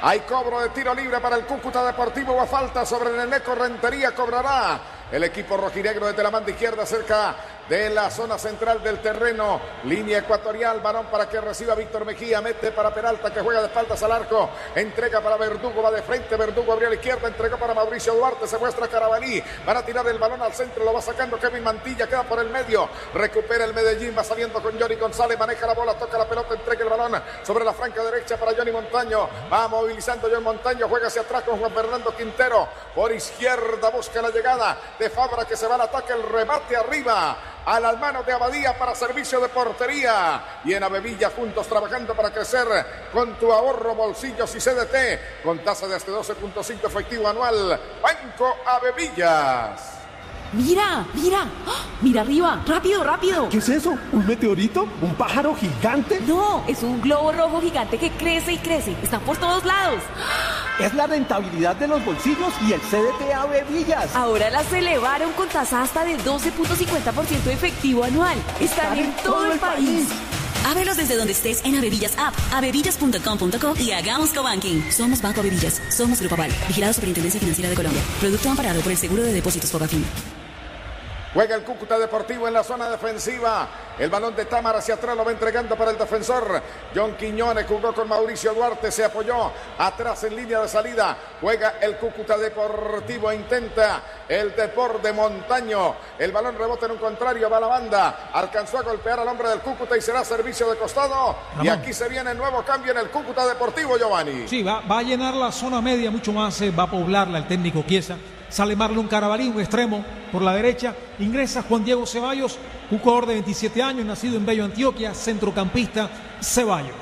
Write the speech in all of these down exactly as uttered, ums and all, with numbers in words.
Hay cobro de tiro libre para el Cúcuta Deportivo. Va falta sobre Neneco Rentería. Cobrará el equipo rojinegro desde la banda izquierda cerca de la zona central del terreno. Línea ecuatorial, balón para que reciba Víctor Mejía. Mete para Peralta que juega de espaldas al arco. Entrega para Verdugo, va de frente. Verdugo abrió a la izquierda, entregó para Mauricio Duarte. Se muestra Carabalí. Van a tirar el balón al centro, lo va sacando Kevin Mantilla. Queda por el medio. Recupera el Medellín, va saliendo con Johnny González. Maneja la bola, toca la pelota, entrega el balón sobre la franca derecha para Johnny Montaño. Va movilizando Johnny Montaño. Juega hacia atrás con Juan Fernando Quintero. Por izquierda busca la llegada de Fabra que se va al ataque. El remate arriba a las manos de Abadía para servicio de portería. Y en Avevilla juntos trabajando para crecer con tu ahorro, bolsillos y C D T con tasa de hasta doce punto cinco efectivo anual. Banco Avevillas. Mira, mira, ¡oh! Mira arriba, rápido, rápido. ¿Qué es eso? ¿Un meteorito? ¿Un pájaro gigante? No, es un globo rojo gigante que crece y crece. Están por todos lados. Es la rentabilidad de los bolsillos y el C D T Avevillas. Ahora las elevaron con tasa hasta de doce punto cincuenta por ciento efectivo anual. Están, Están en, en todo el país. país. Ábrelos desde donde estés en Avevillas App, avevillas punto com punto co y hagamos cobanking. Somos Banco Avevillas, somos Grupo Aval, vigilado Superintendencia Financiera de Colombia. Producto amparado por el Seguro de Depósitos Fogafín. Juega el Cúcuta Deportivo en la zona defensiva. El balón de Támara hacia atrás lo va entregando para el defensor. John Quiñones jugó con Mauricio Duarte. Se apoyó atrás en línea de salida. Juega el Cúcuta Deportivo. Intenta el deporte Montaño. El balón rebota en un contrario. Va a la banda. Alcanzó a golpear al hombre del Cúcuta y será servicio de costado. Ramón. Y aquí se viene el nuevo cambio en el Cúcuta Deportivo, Giovanni. Sí, va, va a llenar la zona media mucho más. Eh, va a poblarla el técnico Chiesa. Sale Marlon Carabalí, un extremo por la derecha. Ingresa Juan Diego Ceballos, un jugador de veintisiete años, nacido en Bello, Antioquia, centrocampista. Ceballos.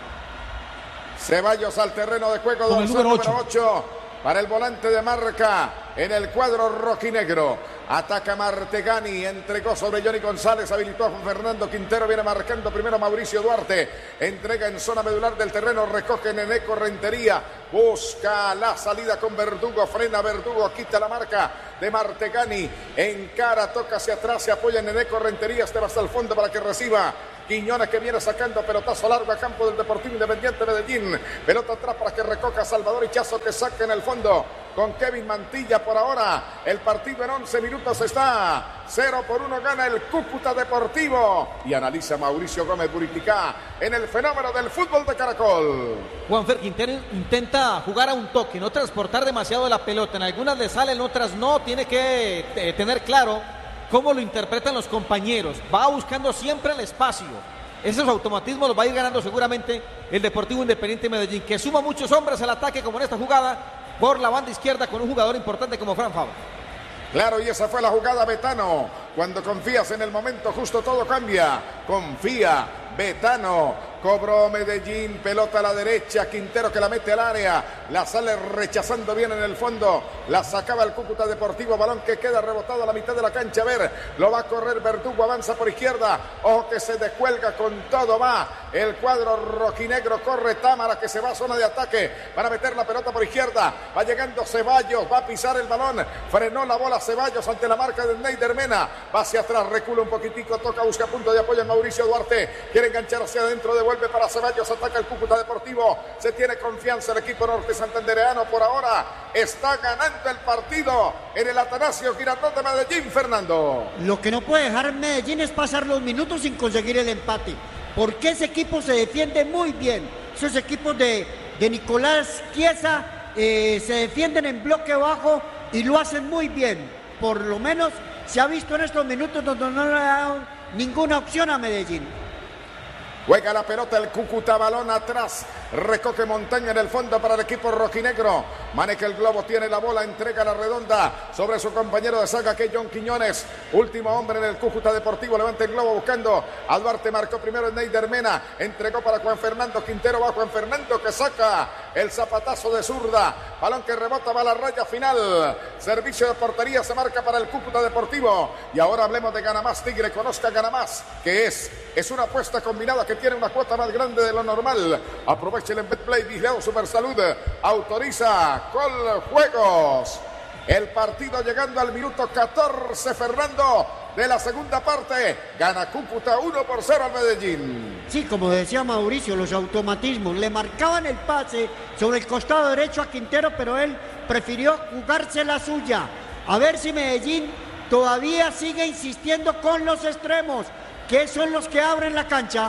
Ceballos al terreno de juego, con el número ocho. Para el volante de marca en el cuadro rojinegro. Ataca Martegani, entregó sobre Johnny González, habilitó a Juan Fernando Quintero, viene marcando primero Mauricio Duarte, entrega en zona medular del terreno, recoge Neneco Rentería, busca la salida con Verdugo, frena Verdugo, quita la marca de Martegani, encara, toca hacia atrás, se apoya en Neneco Rentería, este va hasta el fondo para que reciba Quiñones que viene sacando pelotazo largo a campo del Deportivo Independiente Medellín. Pelota atrás para que recoja Salvador Hichazo que saca en el fondo con Kevin Mantilla. Por ahora el partido en once minutos está cero por uno, gana el Cúcuta Deportivo. Y analiza Mauricio Gómez Buriticá en el fenómeno del fútbol de Caracol. Juanfer Quintero intenta jugar a un toque, no transportar demasiado la pelota. En algunas le sale, en otras no. Tiene que eh, tener claro cómo lo interpretan los compañeros. Va buscando siempre el espacio. Esos automatismos los va a ir ganando seguramente el Deportivo Independiente Medellín, que suma muchos hombres al ataque como en esta jugada por la banda izquierda con un jugador importante como Fran Fabra. Claro, y esa fue la jugada, Betano. Cuando confías en el momento justo todo cambia. Confía, Betano. Cobró Medellín, pelota a la derecha, Quintero que la mete al área, la sale rechazando bien en el fondo, la sacaba el Cúcuta Deportivo, balón que queda rebotado a la mitad de la cancha, a ver, lo va a correr Verdugo, avanza por izquierda, ojo que se descuelga con todo, va el cuadro rojinegro, corre Támara que se va a zona de ataque, van a meter la pelota por izquierda, va llegando Ceballos, va a pisar el balón, frenó la bola Ceballos ante la marca de Neider Mena, va hacia atrás, recula un poquitico, toca, busca punto de apoyo en Mauricio Duarte, quiere enganchar hacia adentro, devuelve para Ceballos, ataca el Cúcuta Deportivo, se tiene confianza el equipo norte santandereano, por ahora está ganando el partido en el Atanasio Girardot de Medellín, Fernando. Lo que no puede dejar Medellín es pasar los minutos sin conseguir el empate, porque ese equipo se defiende muy bien, esos equipos de, de Nicolás Chiesa eh, se defienden en bloque bajo y lo hacen muy bien, por lo menos se ha visto en estos minutos donde no le ha dado ninguna opción a Medellín. Juega la pelota el Cúcuta, balón atrás, recoge Montaña en el fondo para el equipo rojinegro, maneja el globo, tiene la bola, entrega la redonda sobre su compañero de saga que es John Quiñones, último hombre en el Cúcuta Deportivo, levanta el globo buscando a Duarte, marcó primero en Neider Mena, entregó para Juan Fernando Quintero, va Juan Fernando que saca el zapatazo de zurda, balón que rebota, va a la raya final, servicio de portería se marca para el Cúcuta Deportivo, y ahora hablemos de Ganamás Tigre, conozca Ganamás, que es, es una apuesta combinada que tiene una cuota más grande de lo normal. Aprovechen en Betplay, Vigilado Supersalud, autoriza Coljuegos. El partido llegando al minuto catorce, Fernando. de la segunda parte. Gana Cúcuta uno por cero al Medellín. Sí, como decía Mauricio, los automatismos. Le marcaban el pase sobre el costado derecho a Quintero, pero él prefirió jugarse la suya. A ver si Medellín todavía sigue insistiendo con los extremos, que son los que abren la cancha.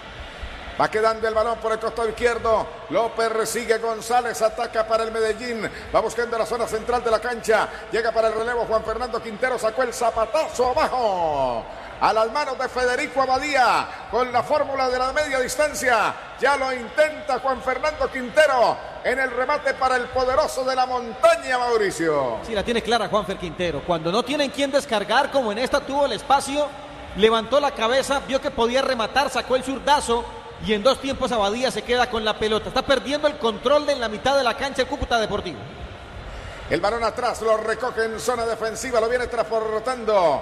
Va quedando el balón por el costado izquierdo. López resigue, González ataca para el Medellín. Va buscando la zona central de la cancha. Llega para el relevo Juan Fernando Quintero. Sacó el zapatazo abajo. A las manos de Federico Abadía. Con la fórmula de la media distancia. Ya lo intenta Juan Fernando Quintero. En el remate para el poderoso de la montaña, Mauricio. Sí, la tiene clara Juanfer Quintero. Cuando no tienen quien descargar, como en esta tuvo el espacio, levantó la cabeza, vio que podía rematar, sacó el zurdazo. Y en dos tiempos Abadía se queda con la pelota. Está perdiendo el control de en la mitad de la cancha el Cúcuta Deportivo. El balón atrás, lo recoge en zona defensiva, lo viene transportando.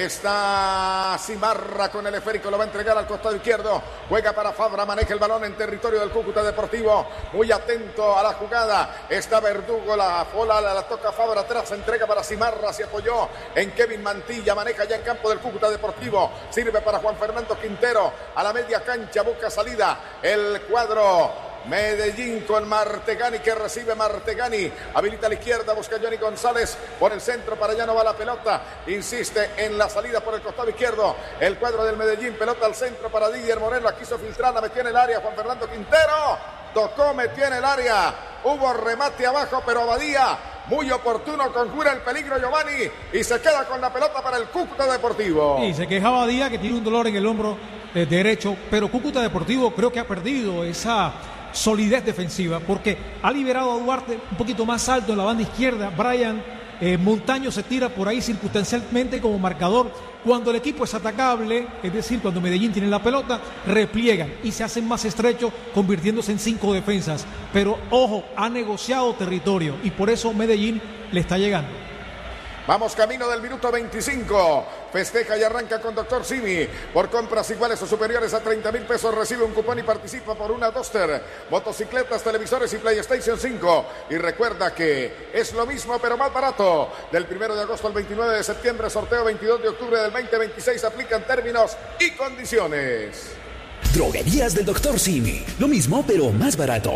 Está Cimarra con el esférico, lo va a entregar al costado izquierdo. Juega para Fabra, maneja el balón en territorio del Cúcuta Deportivo. Muy atento a la jugada. Está Verdugo, la bola la, la toca Fabra atrás, entrega para Cimarra, se apoyó en Kevin Mantilla, maneja ya en campo del Cúcuta Deportivo. Sirve para Juan Fernando Quintero, a la media cancha, busca salida. El cuadro Medellín con Martegani, que recibe Martegani, habilita a la izquierda, busca Johnny González por el centro, para allá no va la pelota, insiste en la salida por el costado izquierdo, el cuadro del Medellín, pelota al centro para Didier Moreno, la quiso filtrar, la metió en el área Juan Fernando Quintero, tocó, metió en el área, hubo remate abajo, pero Abadía, muy oportuno, conjura el peligro Giovanni, y se queda con la pelota para el Cúcuta Deportivo. Y se quejaba Abadía que tiene un dolor en el hombro eh, derecho, pero Cúcuta Deportivo creo que ha perdido esa solidez defensiva, porque ha liberado a Duarte un poquito más alto en la banda izquierda. Brian eh, Montaño se tira por ahí circunstancialmente como marcador. Cuando el equipo es atacable, es decir, cuando Medellín tiene la pelota, repliegan y se hacen más estrechos, convirtiéndose en cinco defensas. Pero ojo, ha negociado territorio y por eso Medellín le está llegando. Vamos camino del minuto veinticinco. Festeja y arranca con Doctor Simi. Por compras iguales o superiores a treinta mil pesos recibe un cupón y participa por una Duster, motocicletas, televisores y PlayStation cinco. Y recuerda que es lo mismo pero más barato. Del primero de agosto al veintinueve de septiembre, sorteo veintidós de octubre del veinte veintiséis. Aplican términos y condiciones. Droguerías del Doctor Simi. Lo mismo pero más barato.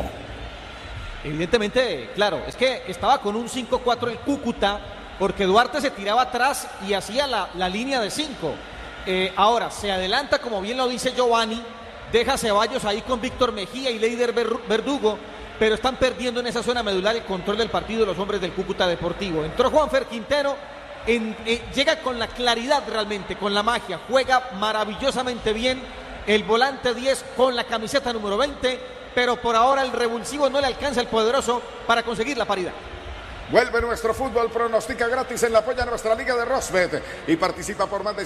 Evidentemente, claro, es que estaba con un cinco cuatro el Cúcuta, porque Duarte se tiraba atrás y hacía la, la línea de cinco. Eh, ahora, se adelanta, como bien lo dice Giovanni, deja a Ceballos ahí con Víctor Mejía y Leider Verdugo, pero están perdiendo en esa zona medular el control del partido los hombres del Cúcuta Deportivo. Entró Juanfer Quintero, en, eh, llega con la claridad realmente, con la magia, juega maravillosamente bien el volante diez con la camiseta número veinte, pero por ahora el revulsivo no le alcanza el poderoso para conseguir la paridad. Vuelve nuestro fútbol, pronostica gratis en la polla nuestra liga de Rosbet y participa por más de